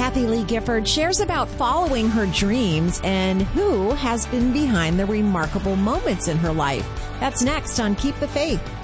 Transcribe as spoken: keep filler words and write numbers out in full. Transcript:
Kathy Lee Gifford shares about following her dreams and who has been behind the remarkable moments in her life. That's next on Keep the Faith.